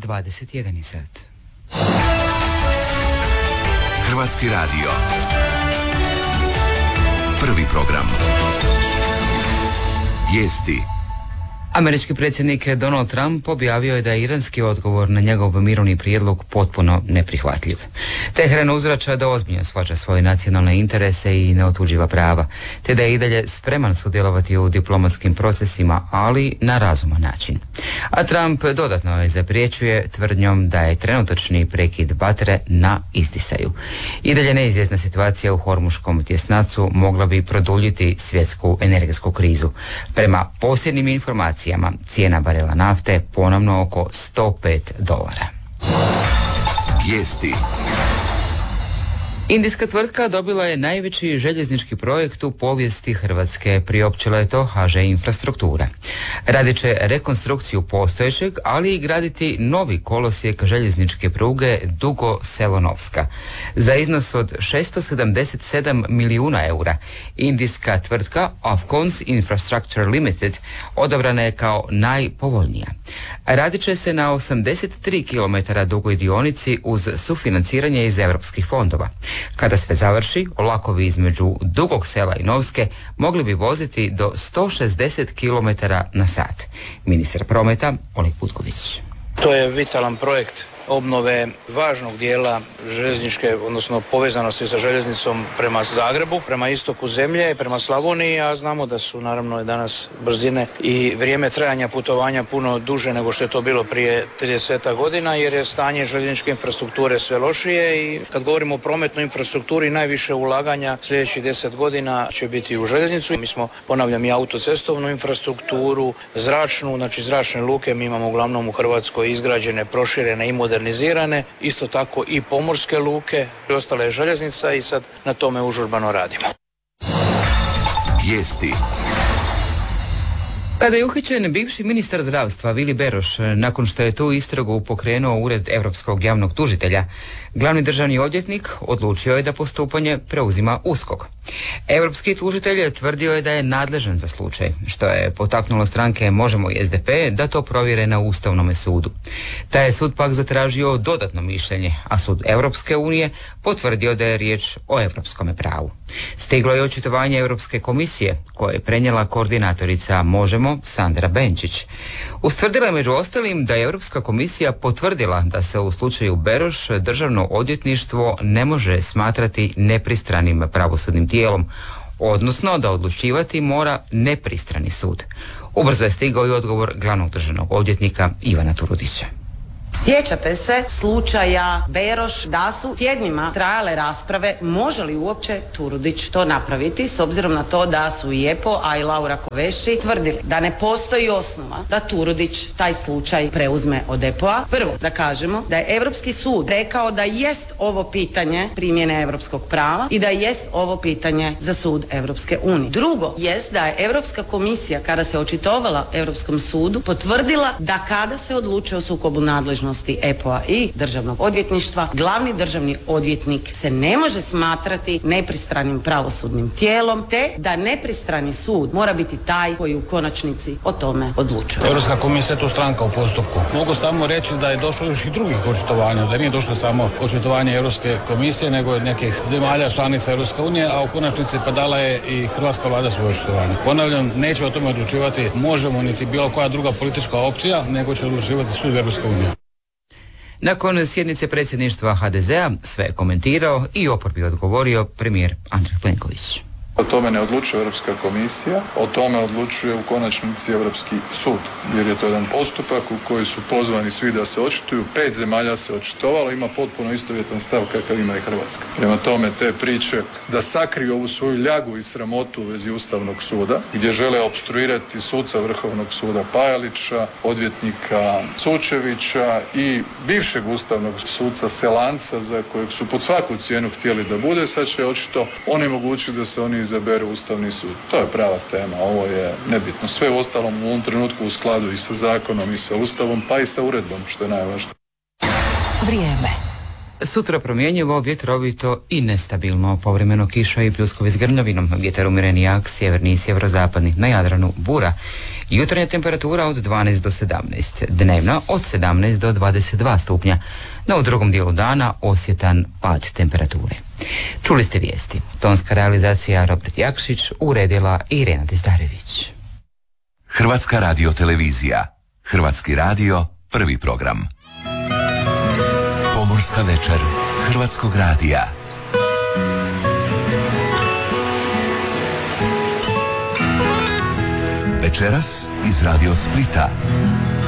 21 sat. Hrvatski radio. Prvi program. Vijesti. Američki predsjednik Donald Trump objavio je da je iranski odgovor na njegov mirovni prijedlog potpuno neprihvatljiv. Teheran uzvraća da ozbiljno shvaća svoje nacionalne interese i ne otuđiva prava, te da je i dalje spreman sudjelovati u diplomatskim procesima, ali na razuman način. A Trump dodatno je zapriječuje tvrdnjom da je trenutačni prekid vatre na izdisaju. I dalje neizvjesna situacija u Hormuškom tjesnacu mogla bi produljiti svjetsku energetsku krizu. Prema posljednjim informacijama, cijena barela nafte ponovno oko $105. Vijesti. Indijska tvrtka dobila je najveći željeznički projekt u povijesti Hrvatske, priopćila je to HŽ Infrastruktura. Radit će rekonstrukciju postojećeg, ali i graditi novi kolosijek željezničke pruge Dugo Selo-Novska. Za iznos od 677 milijuna eura, indijska tvrtka Afcons Infrastructure Limited odabrana je kao najpovoljnija. Radit će se na 83 km dugoj dionici uz sufinanciranje iz europskih fondova. Kada sve završi, vlakovi između Dugog Sela i Novske mogli bi voziti do 160 km na sat. Ministar prometa Oleg Butković. To je vitalan projekt obnove važnog dijela željezničke, odnosno povezanosti sa željeznicom prema Zagrebu, prema istoku zemlje, prema Slavoniji, a znamo da su naravno danas brzine i vrijeme trajanja putovanja puno duže nego što je to bilo prije 30 godina, jer je stanje željezničke infrastrukture sve lošije i kad govorimo o prometnoj infrastrukturi, najviše ulaganja sljedećih 10 godina će biti u željeznicu. Mi smo, ponavljam, i autocestovnu infrastrukturu, zračnu, znači zračne luke mi imamo uglavnom u Hrvatskoj izgrađene, proširene i modernizirane, isto tako i pomorske luke i ostale željeznica i sad na tome užurbano radimo. Vijesti. Kada je uhićen bivši ministar zdravstva Vili Beroš, nakon što je tu istragu pokrenuo Ured Europskog javnog tužitelja, glavni državni odvjetnik odlučio je da postupanje preuzima USKOK. Europski tužitelj tvrdio je da je nadležan za slučaj, što je potaknulo stranke Možemo i SDP da to provjere na Ustavnome sudu. Taj je sud pak zatražio dodatno mišljenje, a sud Europske unije potvrdio da je riječ o europskom pravu. Stiglo je očitovanje Europske komisije, koje je prenijela koordinatorica Možemo Sandra Benčić. Ustvrdila je među ostalim da je Europska komisija potvrdila da se u slučaju Beroš državno odvjetništvo ne može smatrati nepristranim pravosudnim tijelom, odnosno da odlučivati mora nepristrani sud. Ubrzo je stigao i odgovor glavnog državnog odvjetnika Ivana Turudića. Sjećate se slučaja Beroš da su tjednima trajale rasprave može li uopće Turudić to napraviti, s obzirom na to da su i EPO, a i Laura Kovesi tvrdili da ne postoji osnova da Turudić taj slučaj preuzme od EPO-a. Prvo, da kažemo da je Europski sud rekao da jest ovo pitanje primjene europskog prava i da jest ovo pitanje za sud Europske unije. Drugo, jest da je Europska komisija kada se očitovala Europskom sudu potvrdila da kada se odlučuje o sukobu nadležnosti EPO-a i državnog odvjetništva, glavni državni odvjetnik se ne može smatrati nepristranim pravosudnim tijelom, te da nepristrani sud mora biti taj koji u konačnici o tome odlučuje. Europska komisija je tu stranka u postupku. Mogu samo reći da je došlo još i drugih očitovanja, da nije došlo samo očitovanje Europske komisije, nego i nekih zemalja članica Europske unije, a u konačnici pa dala je i hrvatska vlada svoje očitovanje. Ponavljam, neće o tome odlučivati Možemo niti bilo koja druga politička opcija, nego će odlučivati sud Europske unije. Nakon sjednice predsjedništva HDZ-a sve je komentirao i oporbi odgovorio premijer Andrej Plenković. O tome ne odlučuje Europska komisija, o tome odlučuje u konačnici Europski sud, jer je to jedan postupak u koji su pozvani svi da se očituju. 5 zemalja se očitovalo, ima potpuno istovjetan stav kakav ima i Hrvatska. Prema tome, te priče da sakriju ovu svoju ljagu i sramotu u vezi Ustavnog suda, gdje žele opstruirati suca Vrhovnog suda Pajalića, odvjetnika Sučevića i bivšeg ustavnog suca Selanca, za kojeg su pod svaku cijenu htjeli da bude, sad će očito onemogućiti da se oni izaberu Ustavni sud. To je prava tema, ovo je nebitno. Sve ostalom u ovom trenutku u skladu i sa zakonom i sa Ustavom, pa i sa uredbom, što je najvažnije. Vrijeme. Sutra promjenjivo, vjetrovito i nestabilno, povremeno kiša i pljuskovi s grmljavinom, vjetar umjeren jak, sjeverni i sjeverozapadni, na Jadranu bura. Jutarnja temperatura od 12 do 17, dnevna od 17 do 22 stupnja, no u drugom dijelu dana osjetan pad temperature. Čuli ste vijesti. Tonska realizacija Robert Jakšić, uredila Irena Dizdarević. Hrvatska radiotelevizija. Hrvatski radio, prvi program. Pomorska večer Hrvatskog radija. Večeras iz Radio Splita.